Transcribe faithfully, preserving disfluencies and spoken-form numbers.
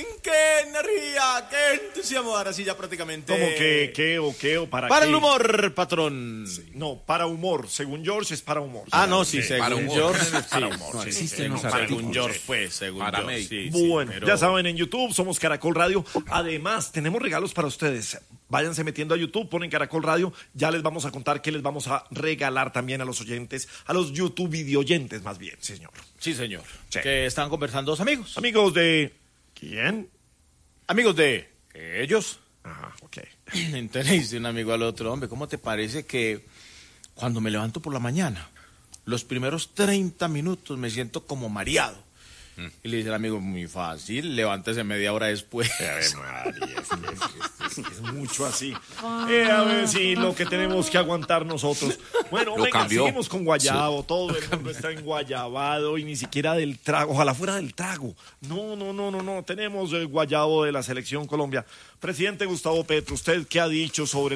qué energía, qué entusiasmo. Ahora sí ya prácticamente... ¿Cómo que, qué o qué o para Para qué? el humor, patrón. Sí. No, para humor. Según George es para humor. Ah, no, sí, según para humor. George. Es para sí. humor, No, sí, existe, sí, no sí, sabe. sí. Según George, pues, según Para George, mí. sí, sí, Bueno, pero- ya saben, en YouTube somos Caracol Radio. Además, tenemos regalos para ustedes. Váyanse metiendo a YouTube, ponen Caracol Radio. Ya les vamos a contar qué les vamos a regalar también a los oyentes, a los YouTube videoyentes más bien, señor. Sí, señor. Sí. Que están conversando dos amigos. Amigos de... ¿Quién? Amigos de ellos. Ajá, ok. Entonces le dice un amigo al otro, hombre, ¿cómo te parece que cuando me levanto por la mañana, los primeros treinta minutos me siento como mareado? Mm. Y le dice el amigo, muy fácil, levántese media hora después. Ave María, es, es- es- es mucho así. Eh, a ver si lo que tenemos que aguantar nosotros. Bueno, Lo venga, cambió. seguimos con Guayabo. Todo el mundo está enguayabado y ni siquiera del trago. Ojalá fuera del trago. No, no, no, no, no. Tenemos el Guayabo de la Selección Colombia. Presidente Gustavo Petro, ¿usted qué ha dicho sobre